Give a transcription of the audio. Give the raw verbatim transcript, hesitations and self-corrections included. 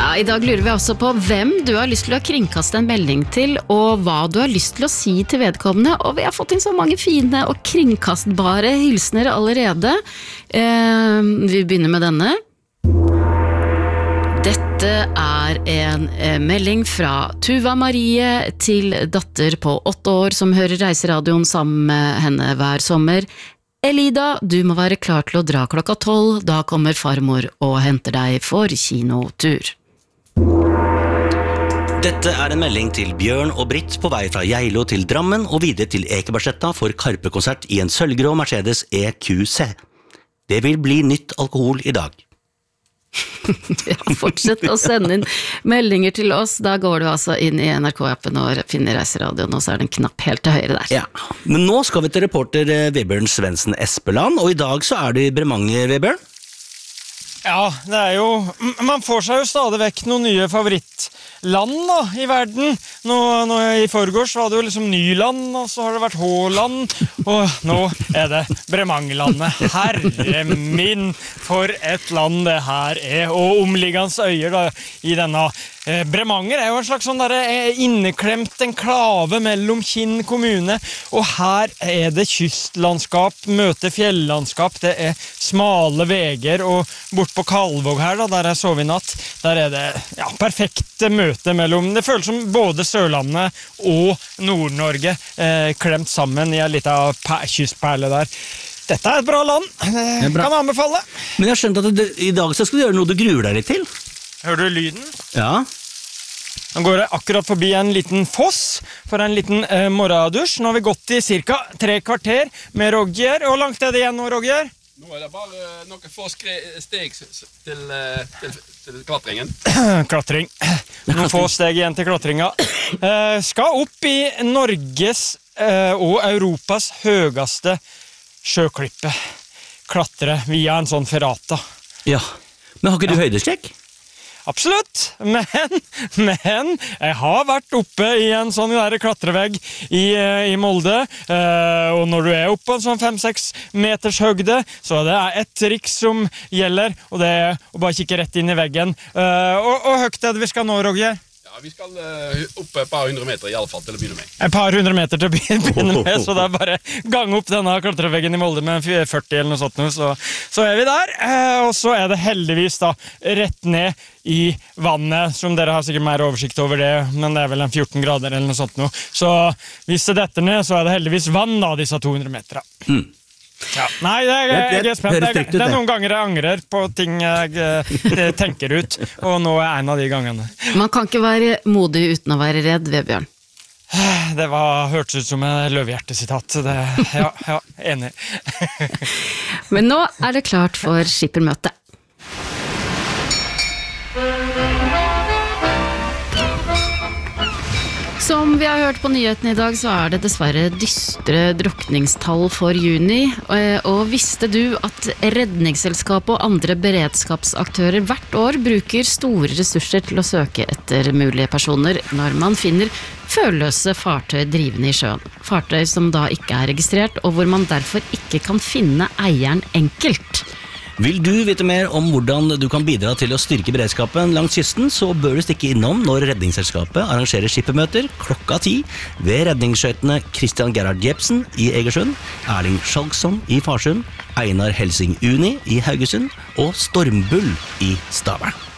Ja, I dag lurer vi også på hvem du har lyst til å kringkaste en melding til, og hva du har lyst til å si til vedkommende, og vi har fått inn så mange fine og kringkastbare hilsner allerede. Eh, vi begynner med denne. Dette er en eh, melding fra Tuva Marie til datter på åtte år som hører Reiseradioen sammen med henne hver sommer. Elida, du må være klar til å dra klokka tolv, da kommer farmor og henter deg for kinotur. Dette er en melding til Bjørn og Britt på vei fra Geilo til Drammen og videre til Ekebergsletta for Karpe-konsert i en sølvgrå Mercedes E Q C. Det vil bli nytt alkohol I dag. Ja, fortsett å sende inn meldinger til oss. Da går du altså inn I N R K-appen og finner Reiseradioen, og så er det en knapp helt til høyre der. Ja, men nå skal vi til reporter Vebjørn Svendsen Espeland, og I dag så er det I Bremanger, Vebjørn. Ja, det er jo, man får seg jo stadig vekk noen nye favorittland da, I verden. Nå, nå I forgårs var det jo liksom Nyland, og så har det vært Håland, og nå er det Bremangerlandet. Herre min, for et land det her er, og omliggende øyer da, I denne. Eh, Bremanger er jo en slags sånn der, eh, inneklemt enklave mellom Kinn kommune, og her er det kystlandskap, møte fjellandskap, det er smale veger, og bort på Kalvåg her da, der jeg sov I natt, der er det ja, perfekte møte mellom, det føles som både Sørlandet og Nord-Norge eh, klemt sammen I en liten kystperle der. Dette er et bra land, det bra. Kan jeg anbefale. Men jeg har skjønt at det, I dag så skal du gjøre noe du gruer deg litt til. Hører du lyden? Ja. Nå går jeg akkurat forbi en liten foss for en liten eh, morgendusj. Nå har vi gått I cirka tre kvarter med Roger. Hvor langt er det igjen nå, Roger? Nå er det bare noen få steg til, til, til klatringen. Klatring. Noen få steg igjen til klatringa. Eh, skal opp I Norges eh, og Europas høyeste sjøklippe. Klatre via en sånn ferrata. Ja, men har ikke du høydeskrekk? Absolutt, men, men jeg har vært oppe I en sånn der klatrevegg I, I Molde, eh, og når du er oppe på en sånn fem-seks meters høgde, så det er ett triks som gjelder, og det er å bare kikke rett inn I veggen. Eh, og, og høgt er det vi skal nå, Roger? Ja, vi skal uh, opp et par hundre meter I alle fall til å begynne med. Et par hundre meter til å begynne med, så det er bare gang opp denne klatreveggen I Molde med førti eller noe sånt, så, så er vi der. Eh, og så er det heldigvis da rett ned I vannet, som dere har sikkert mer oversikt over det, men det er vel en fjorten grader eller noe sånt nå. Så hvis det detter ned, så er det heldigvis vann da, disse to hundre meter. Mm. Ja. Nei, det er, jeg er spent. Det er, det er noen ganger jeg angrer på ting jeg, jeg tenker ut, og nå er en av de gangene. Man kan ikke være modig uten å være redd, Vebjørn. Det var, hørtes ut som en løvehjertesitat. Det, ja, ja, enig. Men nå er det klart for skippermøte. Som vi har hørt på nyheten I dag, så er det dessverre dystre drukningstall for juni. Og visste du at redningsselskap og andre beredskapsaktører hvert år bruker store ressurser til å søke etter mulige personer når man finner førløse fartøy drivende I sjøen. Fartøy som da ikke er registrert, og hvor man derfor ikke kan finne eieren enkelt. Vil du vite mer om hvordan du kan bidra til å styrke beredskapen langs kysten, så bør du stikke innom når Redningsselskapet arrangerer skippermøter klokka ti ved redningsskøytene Christian Gerhard Jepsen I Egersund, Erling Schalksson I Farsund, Einar Helsing Uni I Haugesund og Stormbull I Stavern.